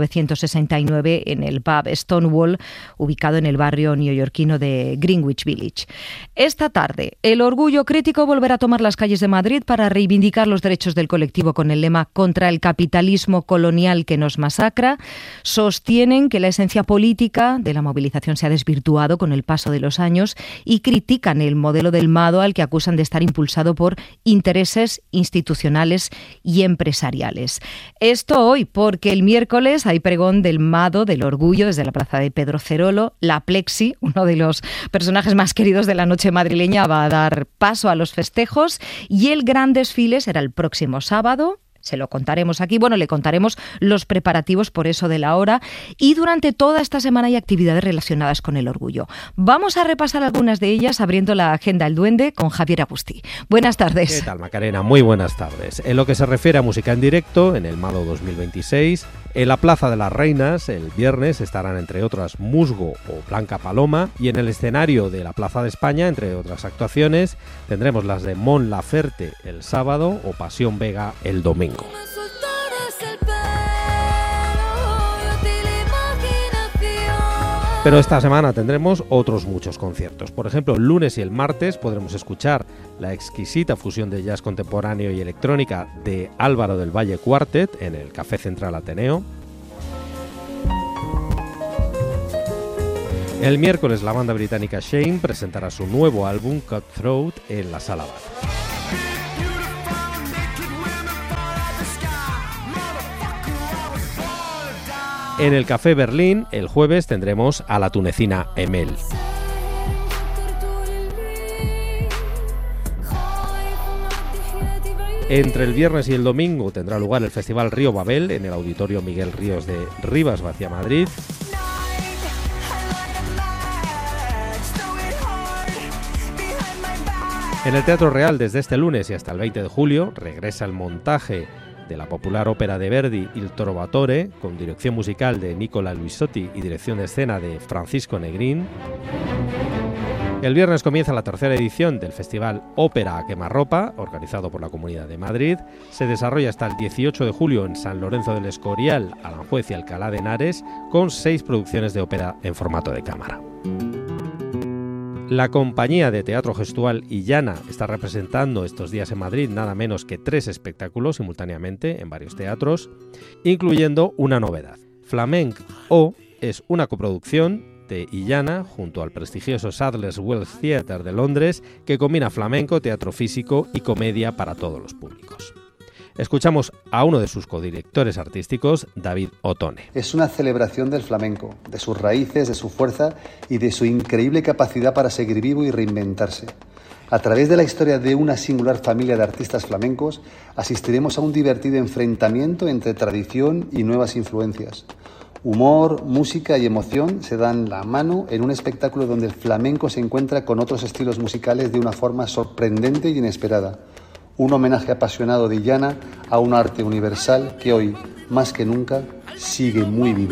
1969 en el pub Stonewall, ubicado en el barrio neoyorquino de Greenwich Village. Esta tarde, el Orgullo Crítico volverá a tomar las calles de Madrid para reivindicar los derechos del colectivo con el lema «Contra el capitalismo colonial que nos masacra». Sostienen que la esencia política de la movilización se ha desvirtuado con el paso de los años y critican el modelo del MADO, al que acusan de estar impulsado por intereses institucionales y empresariales. Esto hoy, porque el miércoles hay pregón del MADO del Orgullo desde la plaza de Pedro Cerolo. La Plexi, uno de los personajes más queridos de la noche madrileña, va a dar paso a los festejos y el gran desfile será el próximo sábado. Se lo contaremos aquí, le contaremos los preparativos por eso de la hora, y durante toda esta semana hay actividades relacionadas con el orgullo. Vamos a repasar algunas de ellas abriendo la agenda El Duende con Javier Agustí. Buenas tardes. ¿Qué tal, Macarena? Muy buenas tardes. En lo que se refiere a música en directo, en el MADO 2026, En la Plaza de las Reinas, el viernes, estarán entre otras Musgo o Blanca Paloma, y en el escenario de la Plaza de España, entre otras actuaciones, tendremos las de Mon Laferte el sábado o Pasión Vega el domingo. Pero esta semana tendremos otros muchos conciertos. Por ejemplo, el lunes y el martes podremos escuchar la exquisita fusión de jazz contemporáneo y electrónica de Álvaro del Valle Quartet en el Café Central Ateneo. El miércoles la banda británica Shame presentará su nuevo álbum Cutthroat en la Sala Bat. En el Café Berlín, el jueves, tendremos a la tunecina Emel. Entre el viernes y el domingo tendrá lugar el Festival Río Babel en el Auditorio Miguel Ríos de Rivas Vacia, Madrid. En el Teatro Real, desde este lunes y hasta el 20 de julio, regresa el montaje de la popular ópera de Verdi Il Trovatore, con dirección musical de Nicola Luisotti y dirección de escena de Francisco Negrín. El viernes comienza la tercera edición del Festival Ópera a Quemarropa, organizado por la Comunidad de Madrid. Se desarrolla hasta el 18 de julio en San Lorenzo del Escorial, Aranjuez y Alcalá de Henares, con 6 producciones de ópera en formato de cámara. La compañía de teatro gestual Illana está representando estos días en Madrid nada menos que 3 espectáculos simultáneamente en varios teatros, incluyendo una novedad. Flamenc O es una coproducción de Illana junto al prestigioso Sadler's Wells Theatre de Londres, que combina flamenco, teatro físico y comedia para todos los públicos. Escuchamos a uno de sus codirectores artísticos, David Otone. Es una celebración del flamenco, de sus raíces, de su fuerza y de su increíble capacidad para seguir vivo y reinventarse. A través de la historia de una singular familia de artistas flamencos, asistiremos a un divertido enfrentamiento entre tradición y nuevas influencias. Humor, música y emoción se dan la mano en un espectáculo donde el flamenco se encuentra con otros estilos musicales de una forma sorprendente y inesperada. Un homenaje apasionado de Illana a un arte universal que hoy, más que nunca, sigue muy vivo.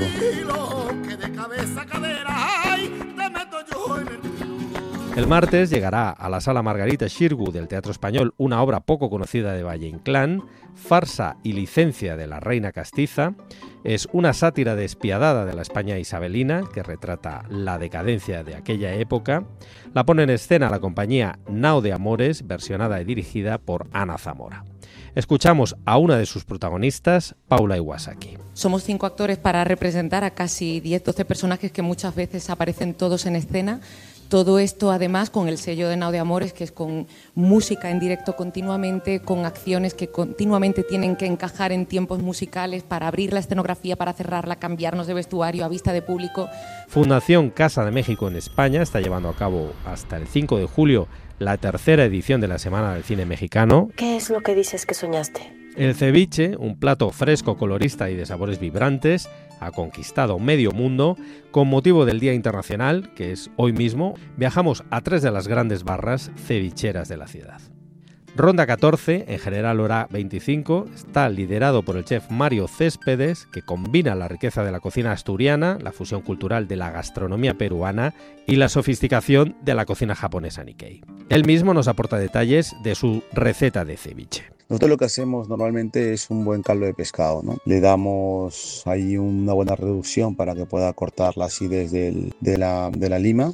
El martes llegará a la Sala Margarita Xirgu del Teatro Español una obra poco conocida de Valle Inclán, Farsa y licencia de la Reina Castiza. Es una sátira despiadada de la España isabelina que retrata la decadencia de aquella época. La pone en escena la compañía Nao de Amores, versionada y dirigida por Ana Zamora. Escuchamos a una de sus protagonistas, Paula Iwasaki. Somos 5 actores para representar a casi 10-12 personajes que muchas veces aparecen todos en escena. Todo esto, además, con el sello de Nao de Amores, que es con música en directo continuamente, con acciones que continuamente tienen que encajar en tiempos musicales para abrir la escenografía, para cerrarla, cambiarnos de vestuario a vista de público. Fundación Casa de México en España está llevando a cabo hasta el 5 de julio la tercera edición de la Semana del Cine Mexicano. ¿Qué es lo que dices que soñaste? El ceviche, un plato fresco, colorista y de sabores vibrantes, ha conquistado medio mundo. Con motivo del Día Internacional, que es hoy mismo, viajamos a 3 de las grandes barras cevicheras de la ciudad. Ronda 14, en General Hora 25, está liderado por el chef Mario Céspedes, que combina la riqueza de la cocina asturiana, la fusión cultural de la gastronomía peruana y la sofisticación de la cocina japonesa Nikkei. Él mismo nos aporta detalles de su receta de ceviche. Nosotros lo que hacemos normalmente es un buen caldo de pescado, ¿no? Le damos ahí una buena reducción para que pueda cortar la acidez de la lima,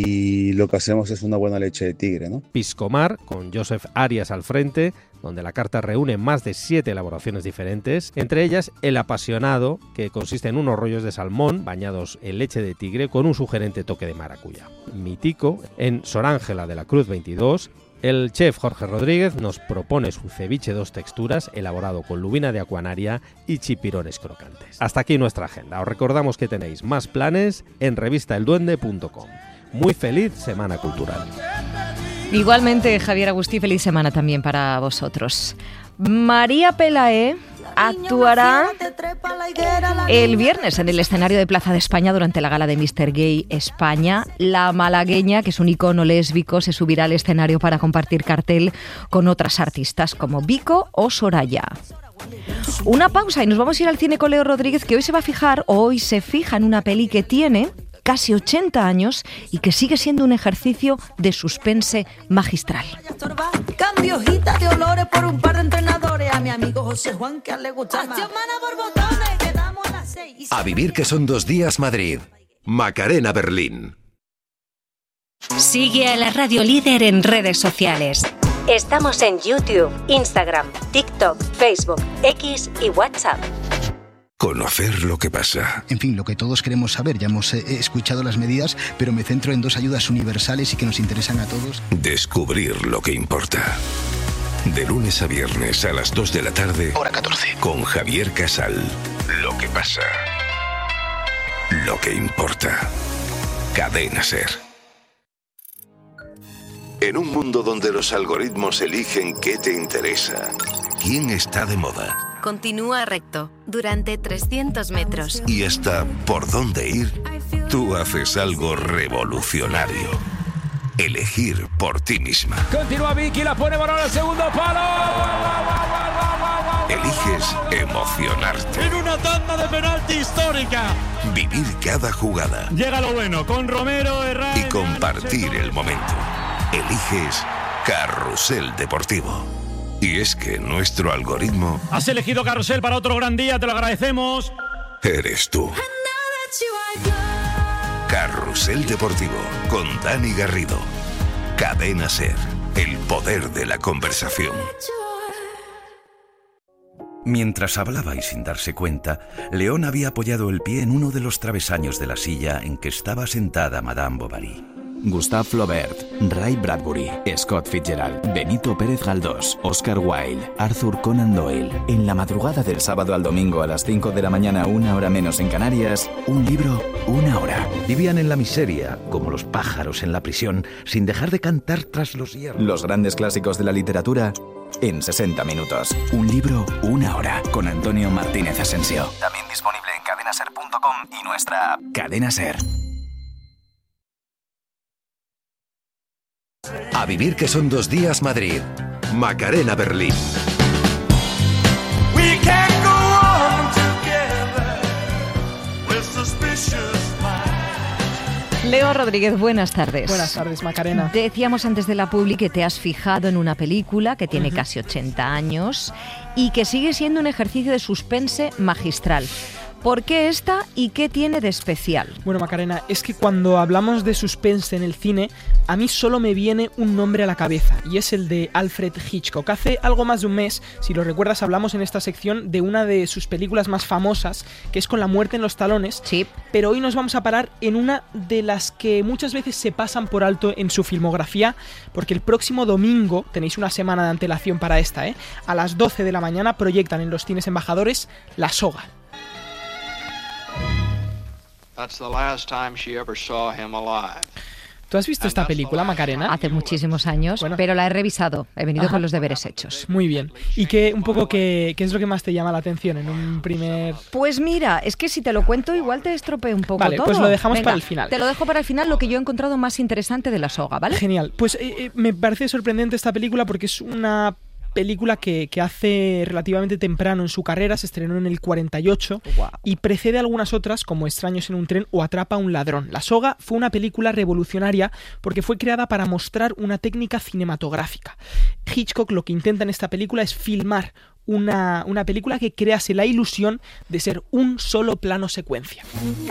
y lo que hacemos es una buena leche de tigre, ¿no? Piscomar, con Joseph Arias al frente, donde la carta reúne más de 7 elaboraciones diferentes, entre ellas el apasionado, que consiste en unos rollos de salmón bañados en leche de tigre con un sugerente toque de maracuyá. Mitico, en Sor Ángela de la Cruz 22, el chef Jorge Rodríguez nos propone su ceviche 2 texturas elaborado con lubina de acuanaria y chipirones crocantes. Hasta aquí nuestra agenda. Os recordamos que tenéis más planes en revistaelduende.com. Muy feliz Semana Cultural. Igualmente, Javier Agustí, feliz semana también para vosotros. María Pelae actuará el viernes en el escenario de Plaza de España durante la gala de Mr. Gay España. La malagueña, que es un icono lésbico, se subirá al escenario para compartir cartel con otras artistas como Vico o Soraya. Una pausa y nos vamos a ir al cine con Leo Rodríguez, que hoy se fija en una peli que tiene casi 80 años y que sigue siendo un ejercicio de suspense magistral. Cambio hojita de olores por un par de entrenadores. A mi amigo José Juan, que le gusta más. A vivir que son 2 días Madrid. Macarena Berlín. Sigue a la radio líder en redes sociales. Estamos en YouTube, Instagram, TikTok, Facebook, X y WhatsApp. Conocer lo que pasa. En fin, lo que todos queremos saber. Ya hemos escuchado las medidas, pero me centro en 2 ayudas universales y que nos interesan a todos. Descubrir lo que importa. De lunes a viernes a las 2 de la tarde. Hora 14. Con Javier Casal. Lo que pasa. Lo que importa. Cadena SER. En un mundo donde los algoritmos eligen qué te interesa, quién está de moda, continúa recto durante 300 metros. y hasta por dónde ir, tú haces algo revolucionario. Elegir por ti misma. Continúa Vicky, la pone balón al segundo palo. Eliges emocionarte. En una tanda de penalti histórica. Vivir cada jugada. Llega lo bueno con Romero, Herrera Y compartir el momento. Eliges Carrusel Deportivo. Y es que nuestro algoritmo Has elegido Carrusel para otro gran día, te lo agradecemos. eres tú. Carrusel Deportivo con Dani Garrido. Cadena SER. El poder de la conversación. Mientras hablaba y sin darse cuenta, León había apoyado el pie en uno de los travesaños de la silla en que estaba sentada Madame Bovary. Gustave Flaubert, Ray Bradbury, Scott Fitzgerald, Benito Pérez Galdós, Oscar Wilde, Arthur Conan Doyle. En la madrugada del sábado al domingo a las 5 de la mañana, 1 hora menos en Canarias, un libro, 1 hora. Vivían en la miseria, como los pájaros en la prisión, sin dejar de cantar tras los hierros. Los grandes clásicos de la literatura en 60 minutos. Un libro, 1 hora. Con Antonio Martínez Asensio. También disponible en cadenaser.com y nuestra app. Cadena Ser. A vivir que son 2 días Madrid. Macarena Berlín. Leo Rodríguez, buenas tardes. Buenas tardes, Macarena. Decíamos antes de la publi que te has fijado en una película que tiene casi 80 años y que sigue siendo un ejercicio de suspense magistral. ¿Por qué esta y qué tiene de especial? Bueno, Macarena, es que cuando hablamos de suspense en el cine, a mí solo me viene un nombre a la cabeza, y es el de Alfred Hitchcock. Hace algo más de un mes, si lo recuerdas, hablamos en esta sección de una de sus películas más famosas, que es Con la muerte en los talones, sí. Pero hoy nos vamos a parar en una de las que muchas veces se pasan por alto en su filmografía, porque el próximo domingo, tenéis una semana de antelación para esta, a las 12 de la mañana proyectan en los cines Embajadores La Soga. That's the last time she ever saw him alive. ¿Tú has visto esta película, Macarena? Hace muchísimos años, pero la he revisado. He venido con los deberes hechos. Muy bien. ¿Y qué es lo que más te llama la atención en un primer...? Pues mira, es que si te lo cuento igual te estropeo un poco todo. Vale, pues lo dejamos para el final. Te lo dejo para el final, lo que yo he encontrado más interesante de La Soga, ¿vale? Genial. Pues me parece sorprendente esta película porque es una película que hace relativamente temprano en su carrera, se estrenó en el 48 y precede a algunas otras como Extraños en un tren o Atrapa a un ladrón. La Soga fue una película revolucionaria porque fue creada para mostrar una técnica cinematográfica. Hitchcock lo que intenta en esta película es filmar una película que crease la ilusión de ser un solo plano secuencia.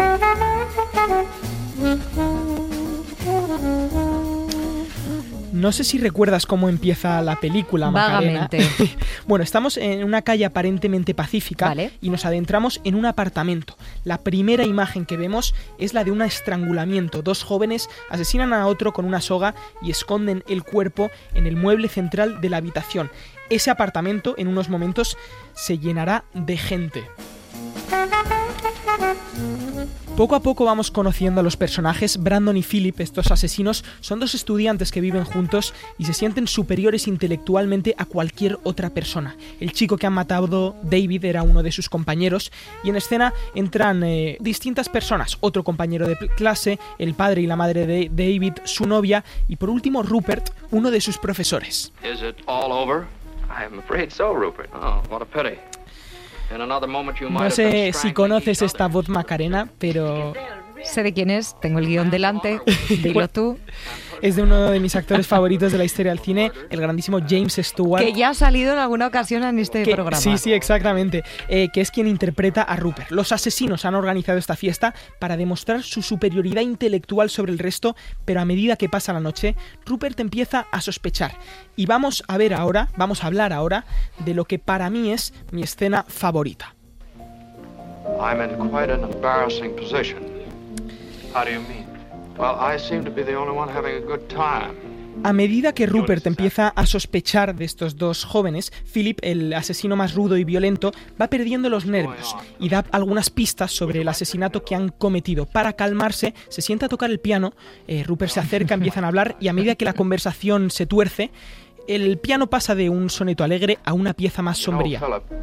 No sé si recuerdas cómo empieza la película, Macarena. Vagamente. Bueno, estamos en una calle aparentemente pacífica, ¿vale? Y nos adentramos en un apartamento. La primera imagen que vemos es la de un estrangulamiento. 2 jóvenes asesinan a otro con una soga y esconden el cuerpo en el mueble central de la habitación. Ese apartamento en unos momentos se llenará de gente. Poco a poco vamos conociendo a los personajes. Brandon y Philip, estos asesinos, son 2 estudiantes que viven juntos y se sienten superiores intelectualmente a cualquier otra persona. El chico que han matado, David, era uno de sus compañeros, y en escena entran distintas personas. Otro compañero de clase, el padre y la madre de David, su novia, y por último Rupert, uno de sus profesores. Is it all over? I'm afraid so, Rupert. Oh, what a pity. No sé si conoces esta voz, Macarena, pero... Sé de quién es, tengo el guión delante, dilo tú. Es de uno de mis actores favoritos de la historia del cine, el grandísimo James Stewart. Que ya ha salido en alguna ocasión en este programa. Sí, exactamente. Que es quien interpreta a Rupert. Los asesinos han organizado esta fiesta para demostrar su superioridad intelectual sobre el resto, pero a medida que pasa la noche, Rupert empieza a sospechar. Y vamos a hablar ahora de lo que para mí es mi escena favorita. I'm in quite an embarrassing position. How do you mean? Well, I seem to be the only one having a good time. A medida que Rupert empieza a sospechar de estos dos jóvenes, Philip, el asesino más rudo y violento, va perdiendo los nervios y da algunas pistas sobre el asesinato que han cometido. Para calmarse, se sienta a tocar el piano, Rupert se acerca, empiezan a hablar y a medida que la conversación se tuerce, el piano pasa de un soneto alegre a una pieza más sombría.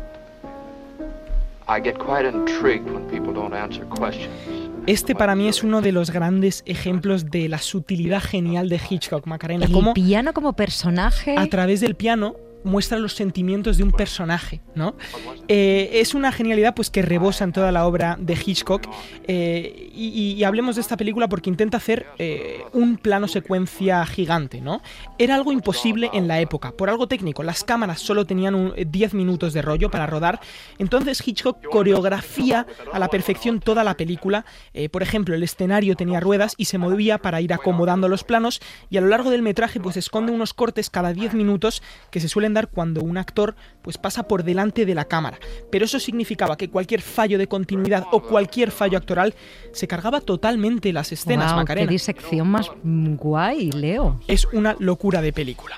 Este para mí es uno de los grandes ejemplos de la sutilidad genial de Hitchcock, Macarena. El piano como personaje. A través del piano muestra los sentimientos de un personaje, ¿no? Es una genialidad pues que rebosa en toda la obra de Hitchcock y hablemos de esta película porque intenta hacer un plano secuencia gigante, ¿no? Era algo imposible en la época, por algo técnico. Las cámaras solo tenían 10 minutos de rollo para rodar, entonces Hitchcock coreografía a la perfección toda la película. Por ejemplo, el escenario tenía ruedas y se movía para ir acomodando los planos y a lo largo del metraje pues esconde unos cortes cada 10 minutos que se suelen dar cuando un actor pues pasa por delante de la cámara, pero eso significaba que cualquier fallo de continuidad o cualquier fallo actoral se cargaba totalmente las escenas. Wow, Macarena. ¡Qué disección más guay, Leo! Es una locura de película.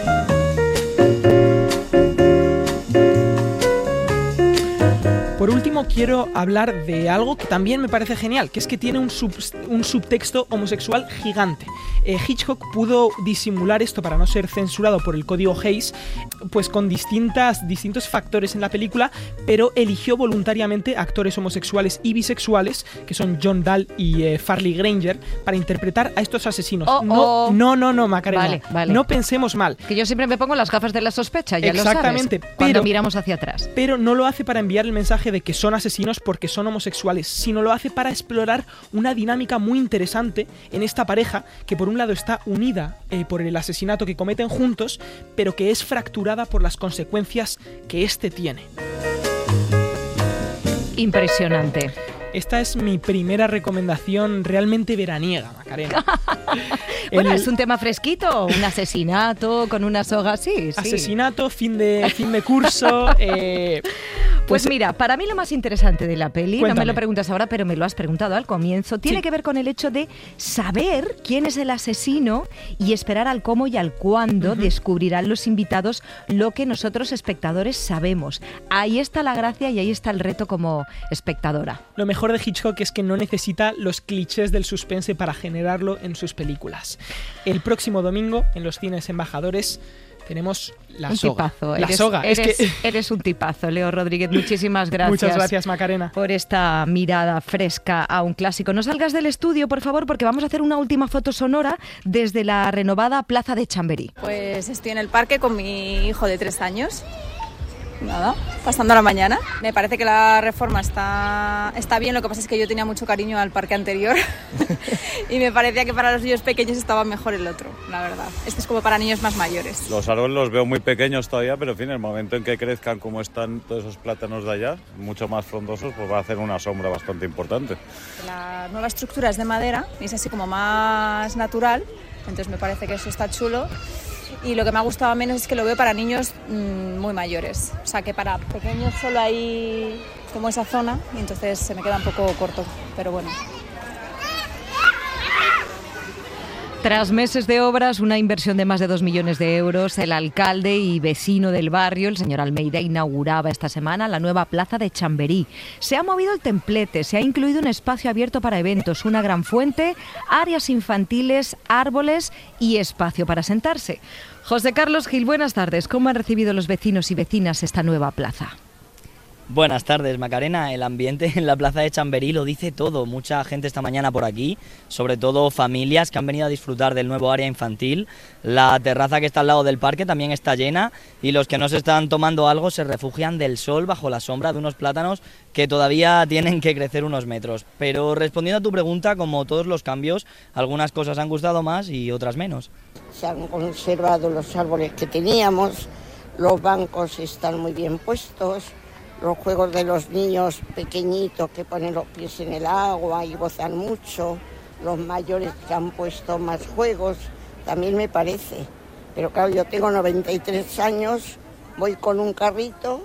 Por último, quiero hablar de algo que también me parece genial, que es que tiene un subtexto homosexual gigante. Hitchcock pudo disimular esto para no ser censurado por el código Hays, pues con distintos factores en la película, pero eligió voluntariamente actores homosexuales y bisexuales, que son John Dahl y Farley Granger, para interpretar a estos asesinos. No, Macarena. Vale. No pensemos mal. Que yo siempre me pongo las gafas de la sospecha, ya exactamente, lo sabes, cuando miramos hacia atrás. Pero no lo hace para enviar el mensaje de que son asesinos porque son homosexuales, sino lo hace para explorar una dinámica muy interesante en esta pareja que por un lado está unida por el asesinato que cometen juntos, pero que es fracturada por las consecuencias que este tiene. Impresionante. Esta es mi primera recomendación realmente veraniega, Macarena. Bueno, es un tema fresquito, un asesinato con una soga, sí. Asesinato, fin de curso. Pues mira, para mí lo más interesante de la peli, Cuéntame. no me lo preguntas ahora, pero me lo has preguntado al comienzo, tiene que ver con el hecho de saber quién es el asesino y esperar al cómo y al cuándo descubrirán los invitados lo que nosotros espectadores sabemos. Ahí está la gracia y ahí está el reto como espectadora. Lo mejor de Hitchcock es que no necesita los clichés del suspense para generarlo en sus películas. El próximo domingo, en los cines Embajadores, tenemos La Soga. Eres un tipazo, Leo Rodríguez. Muchísimas gracias. Muchas gracias, Macarena. Por esta mirada fresca a un clásico. No salgas del estudio, por favor, porque vamos a hacer una última foto sonora desde la renovada Plaza de Chamberí. Pues estoy en el parque con mi hijo de 3 años. Nada, pasando la mañana. Me parece que la reforma está bien, lo que pasa es que yo tenía mucho cariño al parque anterior y me parecía que para los niños pequeños estaba mejor el otro, la verdad. Este es como para niños más mayores. Los árboles los veo muy pequeños todavía, pero en fin, el momento en que crezcan como están todos esos plátanos de allá, mucho más frondosos, pues va a hacer una sombra bastante importante. La nueva estructura es de madera y es así como más natural, entonces me parece que eso está chulo. Y lo que me ha gustado menos es que lo veo para niños muy mayores. O sea, que para pequeños solo hay como esa zona y entonces se me queda un poco corto, pero bueno. Tras meses de obras, una inversión de más de 2 millones de euros, el alcalde y vecino del barrio, el señor Almeida, inauguraba esta semana la nueva plaza de Chamberí. Se ha movido el templete, se ha incluido un espacio abierto para eventos, una gran fuente, áreas infantiles, árboles y espacio para sentarse. José Carlos Gil, buenas tardes. ¿Cómo han recibido los vecinos y vecinas esta nueva plaza? Buenas tardes, Macarena. El ambiente en la plaza de Chamberí lo dice todo. Mucha gente esta mañana por aquí, sobre todo familias que han venido a disfrutar del nuevo área infantil. La terraza que está al lado del parque también está llena y los que no se están tomando algo se refugian del sol bajo la sombra de unos plátanos que todavía tienen que crecer unos metros. Pero respondiendo a tu pregunta, como todos los cambios, algunas cosas han gustado más y otras menos. Se han conservado los árboles que teníamos, los bancos están muy bien puestos, los juegos de los niños pequeñitos que ponen los pies en el agua y gozan mucho, los mayores que han puesto más juegos, también me parece. Pero claro, yo tengo 93 años, voy con un carrito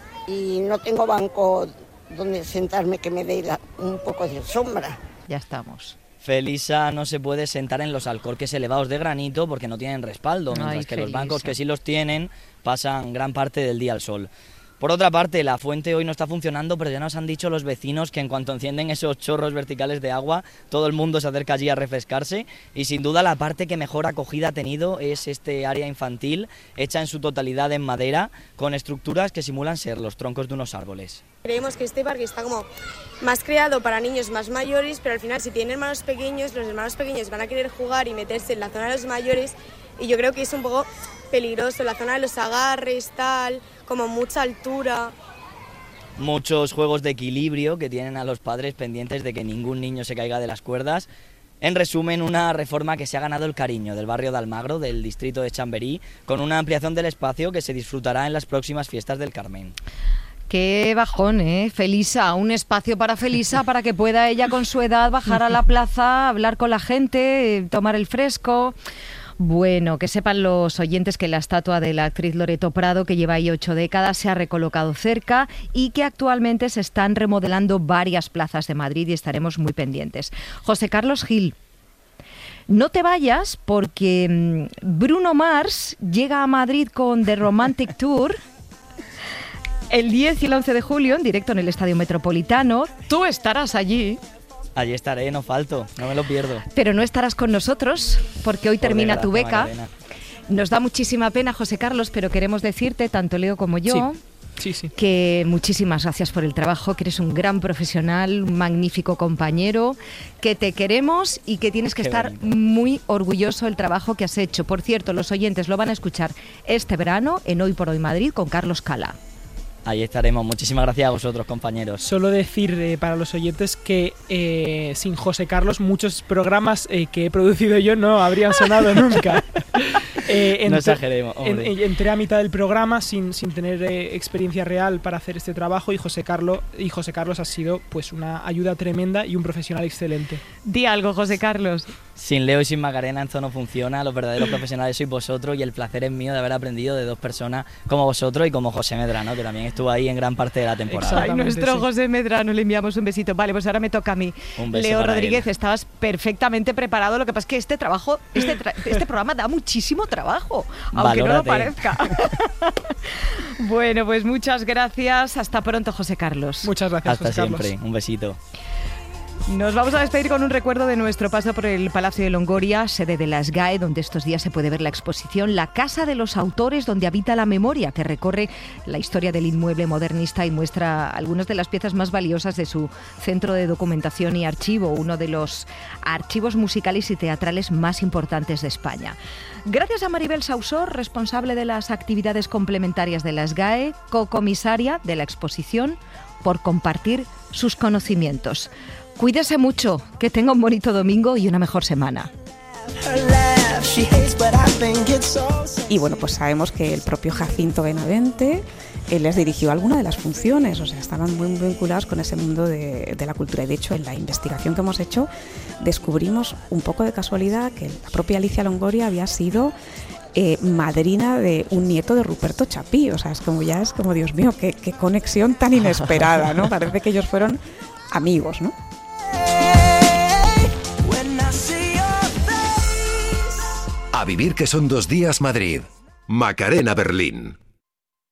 y no tengo banco donde sentarme que me dé un poco de sombra. Ya estamos. Felisa no se puede sentar en los alcorques elevados de granito porque no tienen respaldo, mientras que los bancos que sí los tienen pasan gran parte del día al sol. Por otra parte, la fuente hoy no está funcionando, pero ya nos han dicho los vecinos que en cuanto encienden esos chorros verticales de agua, todo el mundo se acerca allí a refrescarse y sin duda la parte que mejor acogida ha tenido es este área infantil, hecha en su totalidad en madera, con estructuras que simulan ser los troncos de unos árboles. Creemos que este parque está como más creado para niños más mayores, pero al final si tienen hermanos pequeños, los hermanos pequeños van a querer jugar y meterse en la zona de los mayores y yo creo que es un poco peligroso, la zona de los agarres, tal, como mucha altura. Muchos juegos de equilibrio que tienen a los padres pendientes de que ningún niño se caiga de las cuerdas. En resumen, una reforma que se ha ganado el cariño del barrio de Almagro, del distrito de Chamberí, con una ampliación del espacio que se disfrutará en las próximas fiestas del Carmen. Qué bajón, ¿eh? Felisa, un espacio para Felisa para que pueda ella con su edad bajar a la plaza, hablar con la gente, tomar el fresco. Bueno, que sepan los oyentes que la estatua de la actriz Loreto Prado, que lleva ahí 8 décadas, se ha recolocado cerca y que actualmente se están remodelando varias plazas de Madrid y estaremos muy pendientes. José Carlos Gil, no te vayas porque Bruno Mars llega a Madrid con The Romantic Tour el 10 y el 11 de julio en directo en el Estadio Metropolitano. Tú estarás allí. Allí estaré, no falto, no me lo pierdo. Pero no estarás con nosotros porque hoy termina tu beca. Macarena. Nos da muchísima pena, José Carlos, pero queremos decirte, tanto Leo como yo, sí. que muchísimas gracias por el trabajo, que eres un gran profesional, un magnífico compañero, que te queremos y que tienes que estar muy orgulloso del trabajo que has hecho. Por cierto, los oyentes lo van a escuchar este verano en Hoy por Hoy Madrid con Carlos Cala. Ahí estaremos. Muchísimas gracias a vosotros, compañeros. Solo decir para los oyentes que sin José Carlos muchos programas que he producido yo no habrían sonado nunca. No exageremos, hombre. Entré a mitad del programa sin tener experiencia real para hacer este trabajo y José Carlos ha sido pues una ayuda tremenda y un profesional excelente. Di algo, José Carlos. Sin Leo y sin Macarena esto no funciona, los verdaderos profesionales sois vosotros y el placer es mío de haber aprendido de dos personas como vosotros y como José Medrano, que también estuvo ahí en gran parte de la temporada. Ay, nuestro José Medrano, le enviamos un besito. Vale, pues ahora me toca a mí. Un beso Leo para Rodríguez, él. estabas perfectamente preparado, lo que pasa es que este programa da muchísimo trabajo, aunque no lo parezca. Bueno, pues muchas gracias, hasta pronto, José Carlos. Muchas gracias, Hasta José siempre, Carlos. un besito. Nos vamos a despedir con un recuerdo de nuestro paso por el Palacio de Longoria, sede de la SGAE, donde estos días se puede ver la exposición La Casa de los Autores, donde habita la memoria, que recorre la historia del inmueble modernista y muestra algunas de las piezas más valiosas de su centro de documentación y archivo, uno de los archivos musicales y teatrales más importantes de España. Gracias a Maribel Sausor, responsable de las actividades complementarias de la SGAE, cocomisaria de la exposición, por compartir sus conocimientos. Cuídese mucho, que tenga un bonito domingo y una mejor semana. Y bueno, pues sabemos que el propio Jacinto Benavente les dirigió alguna de las funciones, o sea, estaban muy vinculados con ese mundo de la cultura. Y de hecho, en la investigación que hemos hecho, descubrimos un poco de casualidad que la propia Alicia Longoria había sido madrina de un nieto de Ruperto Chapí. O sea, es como Dios mío, qué conexión tan inesperada, ¿no? Parece que ellos fueron amigos, ¿no? A vivir que son 2 días Madrid. Macarena Berlín.